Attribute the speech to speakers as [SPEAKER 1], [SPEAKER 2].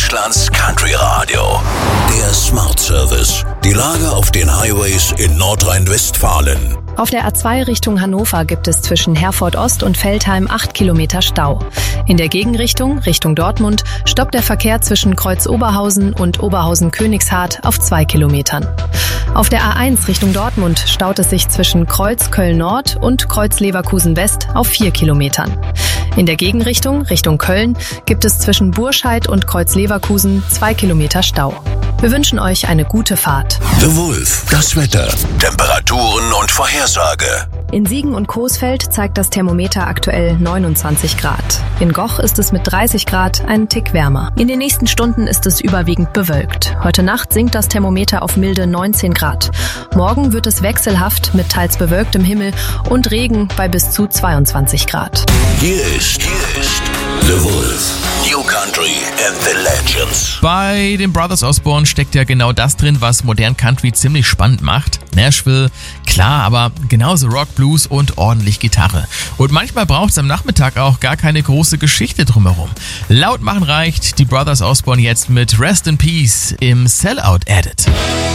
[SPEAKER 1] Deutschlands Country Radio. Der Smart Service. Die Lage auf den Highways in Nordrhein-Westfalen.
[SPEAKER 2] Auf der A2 Richtung Hannover gibt es zwischen Herford Ost und Veltheim 8 Kilometer Stau. In der Gegenrichtung, Richtung Dortmund, stoppt der Verkehr zwischen Kreuz Oberhausen und Oberhausen-Königshardt auf 2 Kilometern. Auf der A1 Richtung Dortmund staut es sich zwischen Kreuz Köln-Nord und Kreuz Leverkusen-West auf 4 Kilometern. In der Gegenrichtung, Richtung Köln, gibt es zwischen Burscheid und Kreuz Leverkusen 2 Kilometer Stau. Wir wünschen euch eine gute Fahrt.
[SPEAKER 1] The Wolf, das Wetter, Temperaturen und Vorhersage.
[SPEAKER 2] In Siegen und Coesfeld zeigt das Thermometer aktuell 29 Grad. In Goch ist es mit 30 Grad einen Tick wärmer. In den nächsten Stunden ist es überwiegend bewölkt. Heute Nacht sinkt das Thermometer auf milde 19 Grad. Morgen wird es wechselhaft mit teils bewölktem Himmel und Regen bei bis zu 22 Grad.
[SPEAKER 1] Hier ist The Wolf. New Country and the Legends.
[SPEAKER 3] Bei den Brothers Osborne steckt ja genau das drin, was modern Country ziemlich spannend macht. Nashville, klar, aber genauso Rock, Blues und ordentlich Gitarre. Und manchmal braucht es am Nachmittag auch gar keine große Geschichte drumherum. Laut machen reicht, die Brothers Osborne jetzt mit Rest in Peace im Sellout Edit.